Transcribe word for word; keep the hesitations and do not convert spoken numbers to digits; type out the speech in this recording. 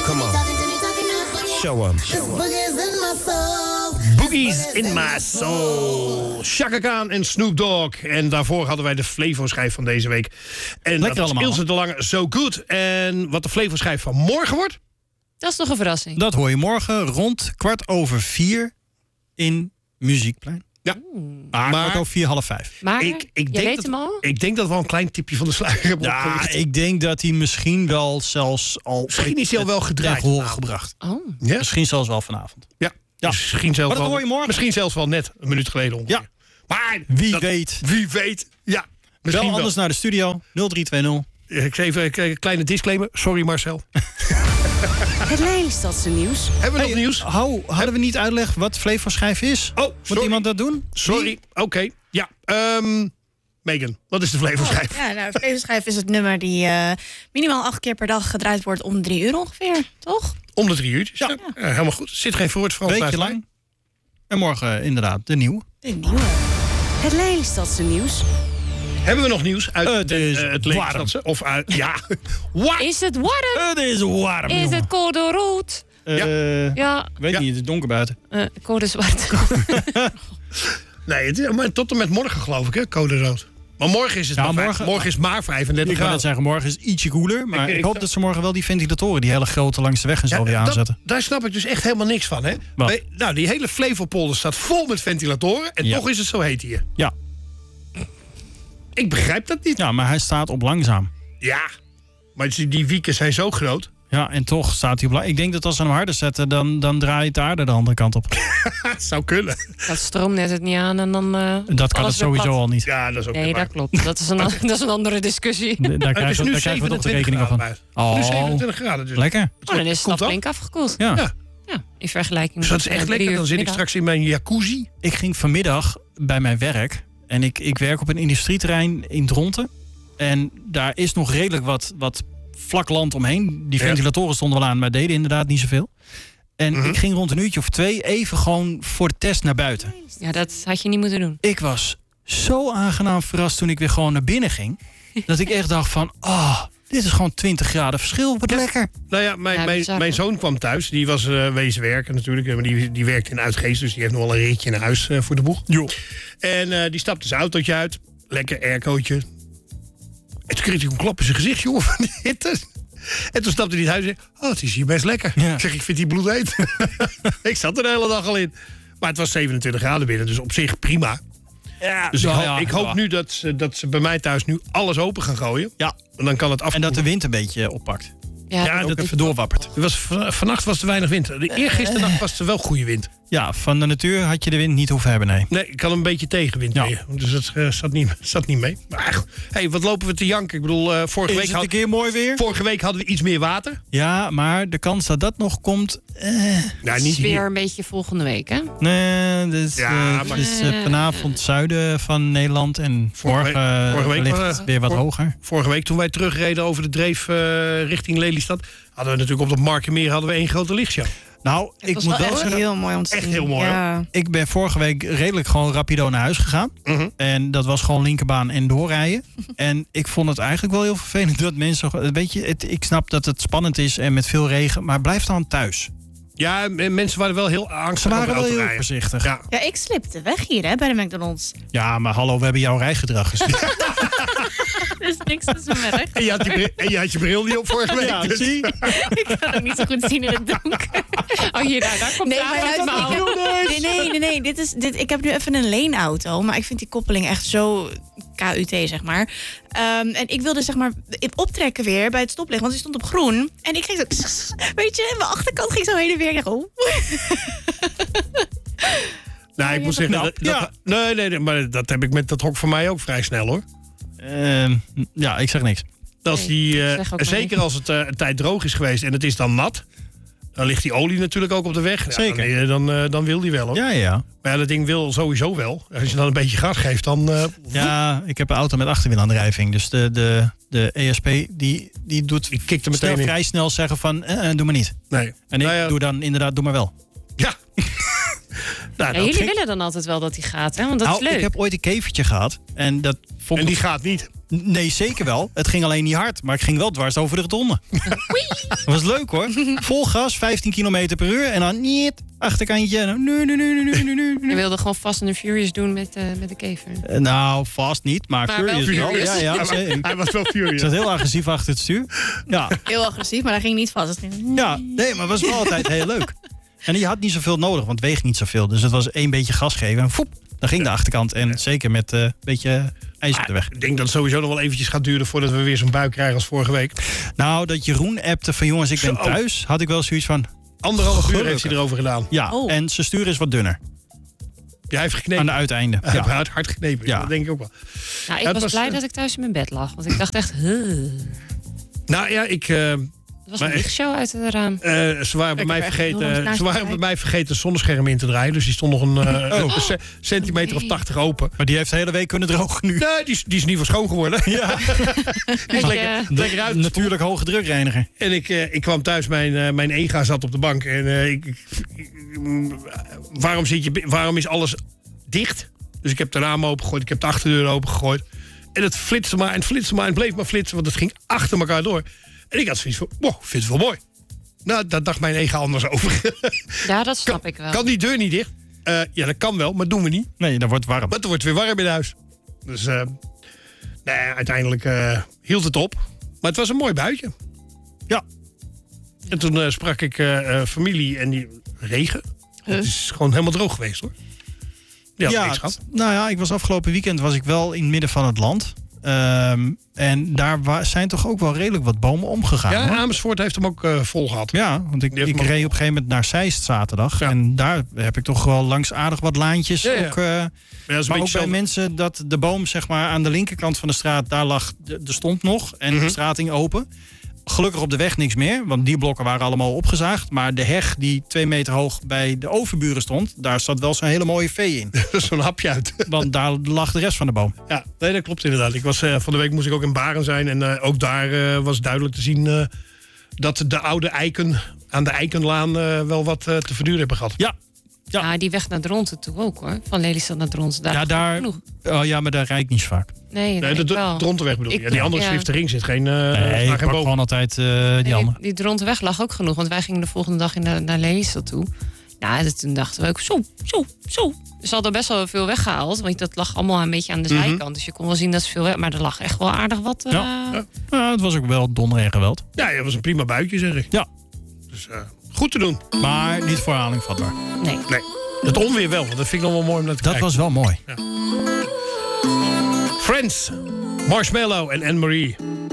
Come on. Show 'em. Boogies in my soul. Chaka Khan en Snoop Dogg. En daarvoor hadden wij de Flevo-schijf van deze week. En Lekker dat was allemaal. Ilse de Lange, So Good. En wat de Flevo-schijf van morgen wordt? Dat is toch een verrassing. Dat hoor je morgen rond kwart over vier in Muziekplein. Ja. Maar, Maar- kwart over vier, half vijf. Maar Ik, ik, je denk weet dat, hem al? ik denk dat we al een klein tipje van de sluier hebben Ja, opgelicht. ik denk dat hij misschien wel zelfs al... Misschien is hij al wel gedraaid Ten gehore vanavond. gebracht. Oh. Ja? Misschien zelfs wel vanavond. Ja. Ja. Misschien, zelfs Maar dat wel, hoor je morgen. misschien zelfs wel net een minuut geleden ongeveer. Ja. Maar Wie dat- weet. Wie weet. Ja. Misschien Wel wel. anders naar de studio. nul drie twee nul. Ik geef even een kleine disclaimer. Sorry Marcel. Het Lelystadse nieuws. Hebben we Hey, nog nieuws? Hou, hadden we niet uitleg wat Flevo-schijf is? Oh, Moet sorry. iemand dat doen? Sorry. Oké. Ja. ehm Megan, wat is de Flevo-schijf? Ja, nou, Flevoschijf is het nummer die eh, minimaal acht keer per dag gedraaid wordt om drie uur ongeveer, toch? Om de drie uurtjes. Ja. Ja. Ja, helemaal goed. Zit geen voor het Frans Weekje bij. lang. En morgen inderdaad de nieuwe. De nieuwe. Het Lelystadse nieuws. Hebben we nog nieuws uit Het de- is eh, het warm. Lelystadse? Of uit... Ja. Wat? Is het warm? Het is warm, Is jongen. het code rood? Eh, Ja, Weet Ja. niet, het is donker buiten. eh, code zwart. Nee, het is, maar tot en met morgen geloof ik, hè? Code rood. Maar morgen is het Ja, maar, vijf- morgen- morgen is maar vijfendertig Ik kan graden. net zeggen, morgen is het ietsje koeler. Maar Ik- ik, ik- hoop dat ze morgen wel die ventilatoren, die hele grote langs de weg en zo Ja, weer dat- aanzetten. daar snap ik dus echt helemaal niks van, hè? Wat? Bij- nou, die hele Flevopolder staat vol met ventilatoren... en Ja. toch is het zo heet hier. Ja. Ik begrijp dat niet. ja, maar hij staat op langzaam. Ja, maar die die wieken zijn zo groot. Ja, en toch staat hij op lang. Ik denk dat als ze hem harder zetten, dan, dan draait de aarde de andere kant op. Het zou kunnen. Dat stroomnet het niet aan en dan... eh, Dat kan alles het sowieso weer plat. al niet. Ja, dat is ook Nee, weer dat waar. klopt. Dat is een, dat is een andere discussie. Daar Het krijgen is we, nu daar krijgen we toch de zevenentwintig rekening graden van. buiten. Nu Oh, zevenentwintig graden. Dus lekker. Oh, dan is het Komt al dan? flink afgekoeld. Ja. Ja. Ja, in vergelijking Dus dat is met, echt eh, lekker. drie Dan uur zit ik middag. straks in mijn jacuzzi. Ik ging vanmiddag bij mijn werk. En ik, ik werk op een industrieterrein in Dronten. En daar is nog redelijk wat, wat vlak land omheen. Die Ja. ventilatoren stonden wel aan, maar deden inderdaad niet zoveel. En Mhm. ik ging rond een uurtje of twee even gewoon voor de test naar buiten. Ja, dat had je niet moeten doen. Ik was zo aangenaam verrast toen ik weer gewoon naar binnen ging. Dat ik echt dacht van, ah, dit is gewoon twintig graden verschil. Wat lekker. Nou ja, mijn, Ja, mijn, bizar, mijn hè? zoon kwam thuis. Die was eh, wezen werken natuurlijk. Maar die, die werkt in Uitgeest. Dus die heeft nog wel een ritje naar huis eh, voor de boeg. Jo. En eh, die stapte zijn autootje uit. Lekker aircootje. En toen kreeg hij een klap in zijn gezicht, jongen, van die hitte. En toen stapte hij het huis in. Oh, het is hier best lekker. Ja. Ik zeg, ik vind die bloedheet. Ik zat er de hele dag al in. Maar het was zevenentwintig graden binnen. Dus op zich prima. Ja, Dus ik ja, hoop, ja, ik hoop ja. nu dat ze, dat ze bij mij thuis nu alles open gaan gooien. Ja. En dan kan het En afkoelen. dat de wind een beetje oppakt. Ja, Ja, Ook dat even doorwappert. Er was, van- vannacht was er weinig wind. De eergisternacht was er wel goede wind. Ja, van de natuur had je de wind niet hoeven hebben, nee. Nee, ik had een beetje tegenwind Ja. mee. Dus dat eh, zat, niet, zat niet mee. Maar ach, hey, wat lopen we te janken? Ik bedoel, eh, vorige, Is week het had, een keer mooi weer? vorige week hadden we iets meer water. Ja, maar de kans dat dat nog komt... Eh, Nou, niet weer hier. een beetje volgende week, hè? nee, dus, Ja, eh, maar- dus eh, vanavond zuiden van Nederland. En Vorige morgen week- eh, vorige week wellicht was, eh, weer wat vor- hoger. Vorige week toen wij terugreden over de dreef eh, richting Lelystad... hadden we natuurlijk op dat Markenmeer hadden we één grote lichtshow. Nou, Het ik was moet wel wel echt zeggen... heel mooi om te Echt zien. heel mooi, Ja. Ik ben vorige week redelijk gewoon rapido naar huis gegaan. Mhm. En dat was gewoon linkerbaan en doorrijden. En ik vond het eigenlijk wel heel vervelend dat mensen... Weet je, het, ik snap dat het spannend is en met veel regen. Maar blijf dan thuis. Ja, m- mensen waren wel heel Ze angstig waren over wel heel autorijden. voorzichtig. Ja. Ja, ik slipte weg hier hè, bij de McDonald's. Ja, maar hallo, we hebben jouw rijgedrag gezien. Er is niks tussen mijn recht. En, je had die bril, en je had je bril niet op vorige week. Ja, dus- zie? Ik kan het niet zo goed zien in het donker. Oh, hier, daar, daar komt Nee, de maar avond juist, maar ik al. heb- nee, nee, nee, nee. Dit is, dit, ik heb nu even een leenauto, maar ik vind die koppeling echt zo K U T, zeg maar. Ehm, en ik wilde zeg maar optrekken weer bij het stoplicht, want die stond op groen. En ik ging zo, weet je, mijn achterkant ging zo heen en weer. Ik dacht, oh. Nou, ik moet zeggen, Nou, dat, dat- ja. nee, nee, nee, maar dat heb ik met dat hok van mij ook vrij snel, hoor. Ehm, ja, ik zeg niks. Als Nee, die, eh, ik zeg ook maar zeker niks. als het eh, een tijd droog is geweest en het is dan nat... dan ligt die olie natuurlijk ook op de weg. Ja, Zeker. Dan, dan, eh, dan wil die wel, hoor. Ja, ja. Maar ja, dat ding wil sowieso wel. Als je dan een beetje gas geeft, dan... eh, Ja, ik heb een auto met achterwielaandrijving. Dus de, de, de E S P die, die doet die kikt er snel, meteen in. vrij snel zeggen van, eh, eh, doe maar niet. Nee. En ik Nou ja, doe dan inderdaad, doe maar wel. Ja. Nou, Ja, dat jullie ging- willen dan altijd wel dat hij gaat, hè? Want dat Nou, is leuk. ik heb ooit een kevertje gehad. En dat vond En ik... die gaat niet. Nee, zeker wel. Het ging alleen niet hard. Maar ik ging wel dwars over de rotonde. Dat was leuk hoor. Vol gas, vijftien kilometer per uur. En dan niet, achterkantje. En nu, nu, nu, nu, nu, nu, Je nu. wilde gewoon Fast and the Furious doen met, uh, met de kever. Eh, Nou, vast niet. Maar, Maar wel Furious wel. Furious. Ja, ja. Hij zeker. was, hij was wel Ik furious. zat heel agressief achter het stuur. Ja, Heel agressief, maar hij ging niet vast. Het ging- ja. Nee, maar het was wel altijd heel leuk. En je had niet zoveel nodig, want het weegt niet zoveel. Dus het was één beetje gas geven en foep, dan ging de achterkant. En zeker met een beetje ijs op de weg. Ik denk dat het sowieso nog wel eventjes gaat duren voordat we weer zo'n buik krijgen als vorige week. Nou, dat Jeroen appte van jongens, ik ben Zo. thuis. Had ik wel zoiets van, Anderhalf uur Gelukkig. heeft hij erover gedaan. ja. Oh. En zijn stuur is wat dunner. Jij heeft Aan geknepen. de uiteinde. Hij heeft Ja. hard, hard geknepen. Ja. Dat denk ik ook wel. Nou, ik Het was, was, blij eh, dat ik thuis in mijn bed lag. Want ik dacht echt, huh. Nou ja, ik, eh, Het was Maar een echt- lichtshow uit het raam. eh, ze waren bij Ik mij heb echt nog vergeten, eens naast ze waren te bij mij vergeten zonnescherm in te draaien. Dus die stond nog een, eh, Oh. een ce- centimeter of Nee. tachtig open. Maar die heeft de hele week kunnen drogen nu. Nee, die is, die is niet voor schoon geworden. Ja. Die is Ik, lekker, eh, lekker uit. Natuurlijk hoge drukreiniger. En ik, eh, ik kwam thuis, mijn, eh, mijn ega zat op de bank. En eh, ik, ik- ik- waarom, zit je, bi- waarom is alles dicht? Dus ik heb de ramen opengegooid, ik heb de achterdeur opengegooid. En het flitste maar en flitste maar en bleef maar flitsen. Want het ging achter elkaar door. En ik had zoiets van, wow, ik vind het wel mooi. Nou, daar dacht mijn ega anders over. Ja, dat snap kan, ik wel. kan die deur niet dicht? Eh, ja, dat kan wel, maar doen we niet. Nee, dat wordt warm. Want het wordt weer warm in huis. Dus eh, nee, uiteindelijk eh, hield het op. Maar het was een mooi buitje. Ja. En toen eh, sprak ik eh, eh, familie en die regen. Het is gewoon helemaal droog geweest hoor. Die had ja, niks gehad. nou ja, ik was afgelopen weekend was ik wel in het midden van het land. Ehm, en daar wa- zijn toch ook wel redelijk wat bomen omgegaan. Ja, hoor. Amersfoort heeft hem ook eh, vol gehad. Ja, want ik, Die heeft ik hem ook- reed op een gegeven moment naar Zeist zaterdag. Ja. En daar heb ik toch wel langs aardig wat laantjes. Ja, ja. Ook, eh, Ja, dat is een maar ook beetje bij zelf- mensen dat de boom zeg maar, aan de linkerkant van de straat, daar lag, de, de stond nog. En Mhm. de straat ging open. Gelukkig op de weg niks meer, want die blokken waren allemaal opgezaagd. Maar de heg die twee meter hoog bij de overburen stond, daar zat wel zo'n hele mooie vee in. Dat is zo'n hapje uit. Want daar lag de rest van de boom. Ja, nee, dat klopt inderdaad. Ik was, eh, van de week moest ik ook in Baren zijn. En eh, ook daar eh, was duidelijk te zien eh, dat de oude eiken aan de Eikenlaan eh, wel wat eh, te verduren hebben gehad. Ja, ja. Ja, die weg naar Dronten toe ook hoor. Van Lelystad naar Dronten. Daar Ja, is daar, genoeg. oh, ja, maar daar rijd ik niet zo vaak. Nee, Nee, nee, de ik wel. Drontenweg bedoel je. Ik- Ja, die andere ja. Zwiftering zit geen, eh Nee, staan ik geen pak boom. gewoon altijd eh, die Nee, andere. die Drontenweg lag ook genoeg. Want wij gingen de volgende dag in de, naar Lelystad toe. Nou, dat- toen dachten we ook zo, zo, zo. Ze hadden best wel veel weggehaald. Want dat lag allemaal een beetje aan de Mhm. zijkant. Dus je kon wel zien dat ze veel weg... Maar er lag echt wel aardig wat... eh, Ja. Ja, het was ook wel donder en geweld. Ja, dat was een prima buitje zeg ik. Ja, Dus eh, goed te doen. maar niet voor herhaling vatbaar. Nee. Nee, het onweer wel, want dat vind ik nog wel mooi om naar te Dat kijken. was wel mooi. Friends, Marshmallow en Anne-Marie.